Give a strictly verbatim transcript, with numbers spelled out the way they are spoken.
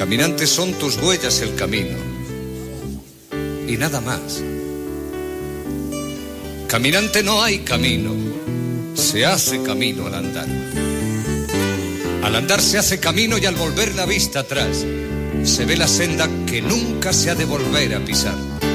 Caminante, son tus huellas el camino y nada más. Caminante, no hay camino, se hace camino al andar. Al andar se hace camino y al volver la vista atrás se ve la senda que nunca se ha de volver a pisar.